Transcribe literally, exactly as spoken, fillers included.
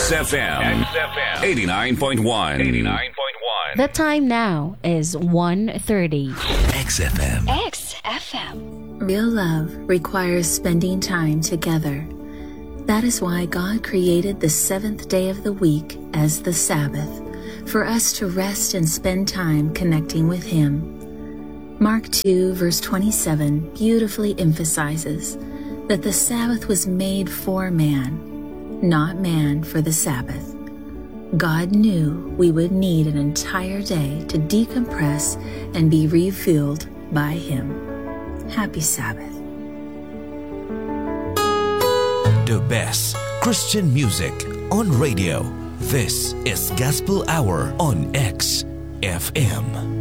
X F M. X F M. eighty-nine point one. eighty-nine point one. The time now is one thirty. X F M. X F M. Real love requires spending time together. That is why God created the seventh day of the week as the Sabbath, for us to rest and spend time connecting with Him. Mark two, verse twenty-seven beautifully emphasizes that the Sabbath was made for man, not man for the Sabbath. God knew we would need an entire day to decompress and be refueled by Him. Happy Sabbath. The best Christian music on radio. This is Gospel Hour on X F M.